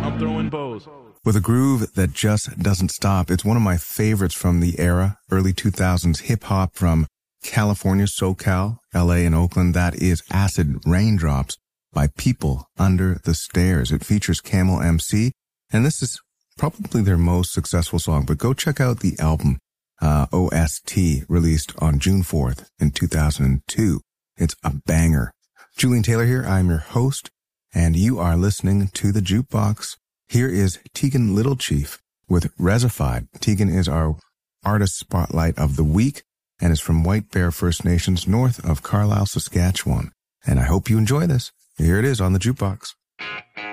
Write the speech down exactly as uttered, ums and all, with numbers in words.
I'm throwing bows. With a groove that just doesn't stop. It's one of my favorites from the era, early two thousands hip-hop from California, SoCal, L A, and Oakland. That is Acid Raindrops by People Under the Stairs. It features Camel M C, and this is probably their most successful song, but go check out the album, uh, O S T, released on June fourth in two thousand two. It's a banger. Julian Taylor here. I'm your host, and you are listening to The Jukebox. Here is Tegan Little Chief with Resified. Tegan is our artist spotlight of the week and is from White Bear First Nations north of Carlisle, Saskatchewan. And I hope you enjoy this. Here it is on The Jukebox.